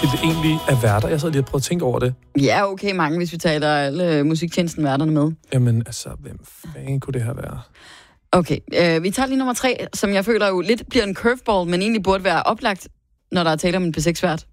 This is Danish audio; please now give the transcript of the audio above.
til det egentlig er værter? Jeg sad lige og prøvede at tænke over det. Ja, okay mange, hvis vi taler alle musiktjenesten-værterne med. Jamen, altså, hvem fanden kunne det her være? Okay, vi tager lige nummer 3, som jeg føler jo lidt bliver en curveball, men egentlig burde være oplagt, når der er tale om en P6-vært.